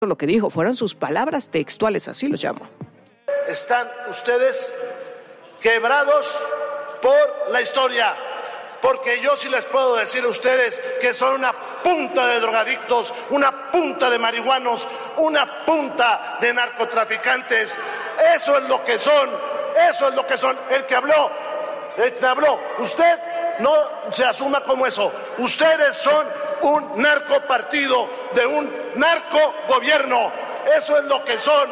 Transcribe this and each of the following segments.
lo que dijo, fueron sus palabras textuales, así los llamó. Están ustedes quebrados por la historia, porque yo sí les puedo decir a ustedes que son una punta de drogadictos, una punta de marihuanos, una punta de narcotraficantes. Eso es lo que son, eso es lo que son. El que habló, usted no se asuma como eso. Ustedes son un narcopartido de un narcogobierno. Eso es lo que son.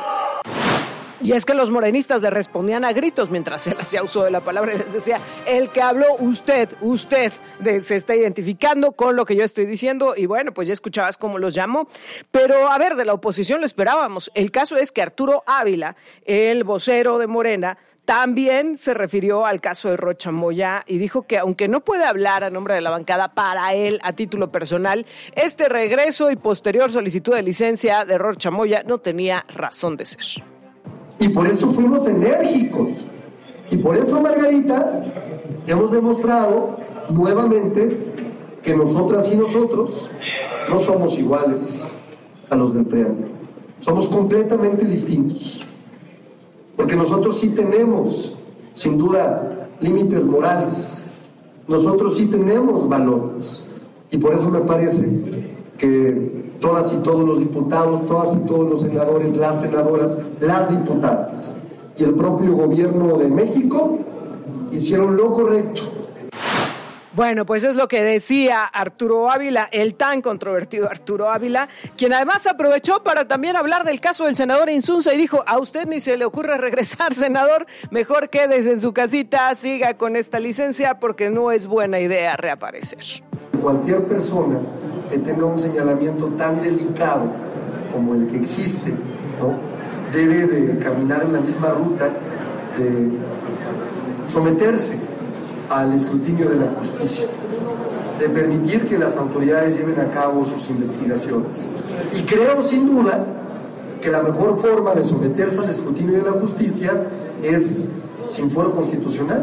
Y es que los morenistas le respondían a gritos mientras él hacía uso de la palabra y les decía, el que habló usted se está identificando con lo que yo estoy diciendo. Y bueno, pues ya escuchabas cómo los llamó. Pero a ver, de la oposición lo esperábamos. El caso es que Arturo Ávila, el vocero de Morena, también se refirió al caso de Rocha Moya y dijo que aunque no puede hablar a nombre de la bancada para él a título personal, este regreso y posterior solicitud de licencia de Rocha Moya no tenía razón de ser. Y por eso fuimos enérgicos. Y por eso, Margarita, hemos demostrado nuevamente que nosotras y nosotros no somos iguales a los del PRIAN. Somos completamente distintos. Porque nosotros sí tenemos, sin duda, límites morales. Nosotros sí tenemos valores. Y por eso me parece que todas y todos los diputados, todas y todos los senadores, las senadoras, las diputadas y el propio gobierno de México hicieron lo correcto. Bueno, pues es lo que decía Arturo Ávila, el tan controvertido Arturo Ávila, quien además aprovechó para también hablar del caso del senador Insunza y dijo, a usted ni se le ocurre regresar, senador, mejor quédese en su casita, siga con esta licencia porque no es buena idea reaparecer. Cualquier persona que tenga un señalamiento tan delicado como el que existe, ¿no?, debe de caminar en la misma ruta, de someterse al escrutinio de la justicia, de permitir que las autoridades lleven a cabo sus investigaciones. Y creo sin duda que la mejor forma de someterse al escrutinio de la justicia es sin fuero constitucional.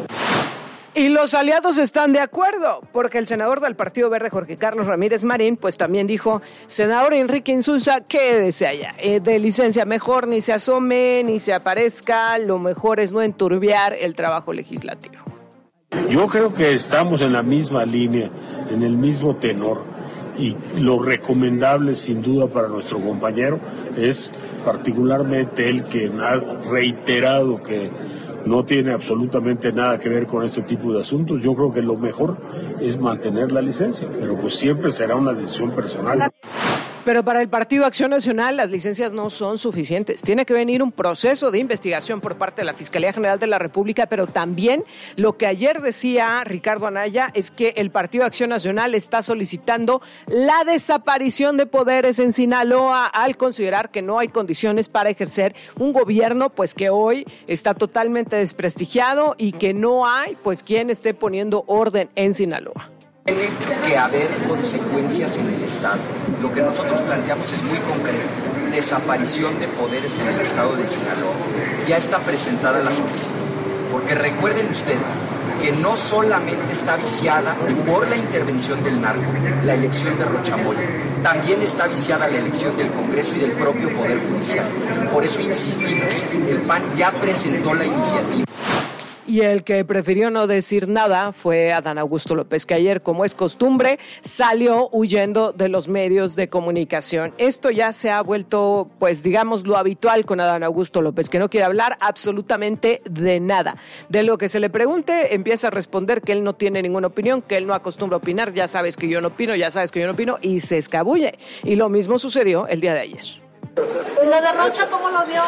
Y los aliados están de acuerdo, porque el senador del Partido Verde, Jorge Carlos Ramírez Marín, pues también dijo, senador Enrique Insunza, quédese allá, de licencia mejor ni se asome, ni se aparezca, lo mejor es no enturbiar el trabajo legislativo. Yo creo que estamos en la misma línea, en el mismo tenor, y lo recomendable sin duda para nuestro compañero es particularmente él, que ha reiterado que no tiene absolutamente nada que ver con este tipo de asuntos. Yo creo que lo mejor es mantener la licencia, pero pues siempre será una decisión personal. Pero para el Partido Acción Nacional las licencias no son suficientes. Tiene que venir un proceso de investigación por parte de la Fiscalía General de la República, pero también lo que ayer decía Ricardo Anaya es que el Partido Acción Nacional está solicitando la desaparición de poderes en Sinaloa al considerar que no hay condiciones para ejercer un gobierno pues que hoy está totalmente desprestigiado y que no hay pues quien esté poniendo orden en Sinaloa. Tiene que haber consecuencias en el Estado. Lo que nosotros planteamos es muy concreto. Desaparición de poderes en el Estado de Sinaloa. Ya está presentada la solicitud. Porque recuerden ustedes que no solamente está viciada por la intervención del narco, la elección de Rocha Moya, también está viciada la elección del Congreso y del propio Poder Judicial. Por eso insistimos, el PAN ya presentó la iniciativa. Y el que prefirió no decir nada fue Adán Augusto López, que ayer, como es costumbre, salió huyendo de los medios de comunicación. Esto ya se ha vuelto, pues digamos, lo habitual con Adán Augusto López, que no quiere hablar absolutamente de nada. De lo que se le pregunte, empieza a responder que él no tiene ninguna opinión, que él no acostumbra a opinar, ya sabes que yo no opino, y se escabulle. Y lo mismo sucedió el día de ayer. ¿Lo de Rocha cómo lo vio?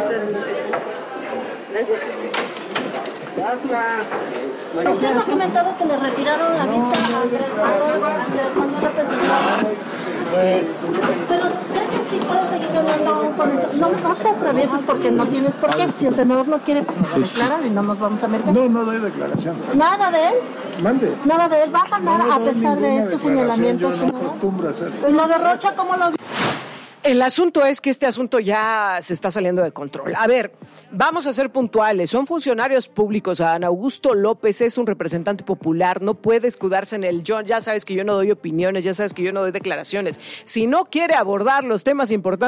Usted ha comentado que le retiraron la visa a Andrés Manuel López Obrador. Pero ¿cree que sí puede seguir ganando con eso? No te atravieses porque no tienes por qué. Si el senador no quiere, declarar y no nos vamos a meter. No doy declaración. ¿Nada de él? Mande. Nada de él. ¿Va a ganar a pesar de estos señalamientos? Yo no acostumbro a hacerlo. ¿Y lo de Rocha cómo lo vio? El asunto es que este asunto ya se está saliendo de control. A ver, vamos a ser puntuales. Son funcionarios públicos. Adán Augusto López es un representante popular. No puede escudarse en el yo. Ya sabes que yo no doy opiniones, ya sabes que yo no doy declaraciones. Si no quiere abordar los temas importantes